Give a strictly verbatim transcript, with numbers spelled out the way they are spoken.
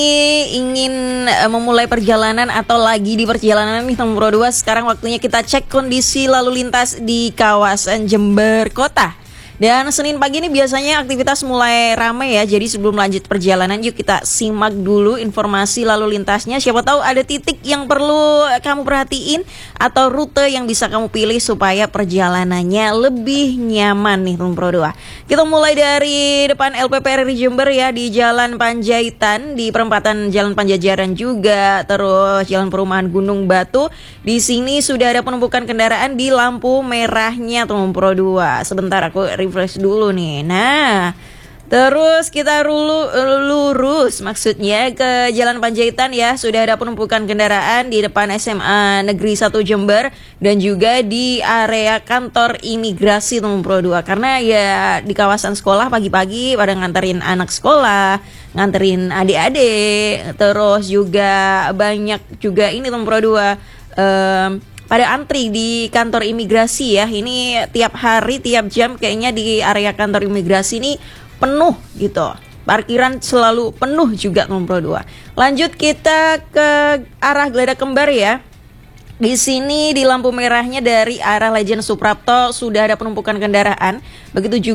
ingin uh, memulai perjalanan atau lagi di perjalanan nih nomor dua, sekarang waktunya kita cek kondisi lalu lintas di kawasan Jember Kota. Dan Senin pagi ini biasanya aktivitas mulai ramai ya. Jadi sebelum lanjut perjalanan, yuk kita simak dulu informasi lalu lintasnya. Siapa tahu ada titik yang perlu kamu perhatiin atau rute yang bisa kamu pilih supaya perjalanannya lebih nyaman nih nomor dua. Kita mulai dari depan L P P R R I Jember ya, di Jalan Panjaitan, di perempatan Jalan Panjajaran juga, terus Jalan Perumahan Gunung Batu. Di sini sudah ada penumpukan kendaraan di lampu merahnya nomor dua. Sebentar aku refresh dulu nih. Nah, terus kita rulu, lurus maksudnya ke Jalan Panjaitan ya. Sudah ada penumpukan kendaraan di depan S M A Negeri satu Jember dan juga di area kantor imigrasi nomor dua. Karena ya di kawasan sekolah pagi-pagi pada nganterin anak sekolah, nganterin adik-adik, terus juga banyak juga ini nomor dua um, pada antri di kantor imigrasi ya. Ini tiap hari, tiap jam kayaknya di area kantor imigrasi ini penuh gitu. Parkiran selalu penuh juga nomor dua. Lanjut kita ke arah Geledak Kembar ya. Di sini di lampu merahnya dari arah Legend Suprapto sudah ada penumpukan kendaraan. Begitu juga